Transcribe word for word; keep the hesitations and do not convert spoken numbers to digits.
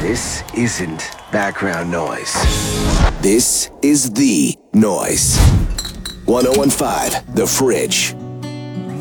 This isn't background noise. This is the noise. ten fifteen, The Fridge.